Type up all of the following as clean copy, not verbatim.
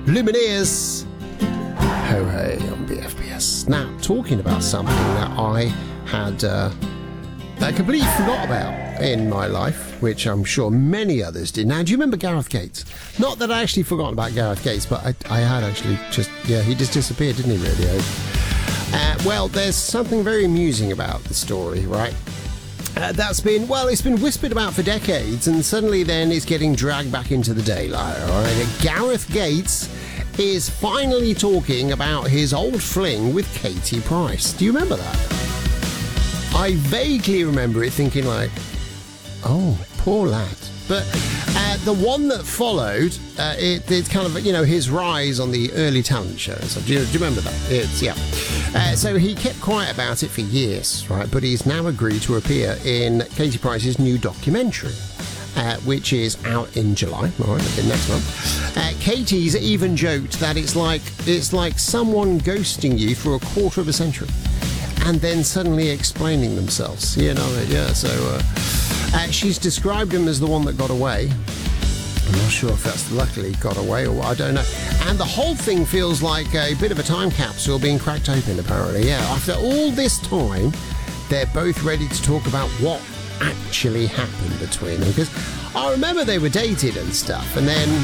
Lumineers. Ho hey on BFBS. Now, talking about something that I had completely forgot about in my life, which I'm sure many others did. Now, do you remember Gareth Gates? Not that I actually forgot about Gareth Gates, but I had actually he just disappeared, didn't he, really? Well, there's something very amusing about the story, right? It's been whispered about for decades, and suddenly then it's getting dragged back into the daylight, all right? Gareth Gates is finally talking about his old fling with Katie Price. Do you remember that? I vaguely remember it, thinking like, oh, poor lad. But the one that followed, it's kind of, his rise on the early talent shows. Do you remember that? So he kept quiet about it for years, right? But he's now agreed to appear in Katie Price's new documentary, which is out in July, all right, next month. Katie's even joked that it's like someone ghosting you for a quarter of a century and then suddenly explaining themselves, so she's described him as the one that got away. I'm not sure if that's luckily got away or what, I don't know. And the whole thing feels like a bit of a time capsule being cracked open, apparently. Yeah, after all this time, they're both ready to talk about what actually happened between them. Because I remember they were dated and stuff, and then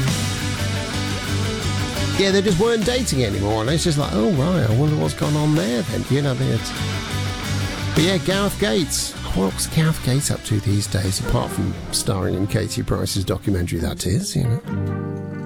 they just weren't dating anymore. And it's just like, oh, right, I wonder what's gone on there then. But yeah, Gareth Gates. What's Gareth Gates up to these days, apart from starring in Katie Price's documentary, that is,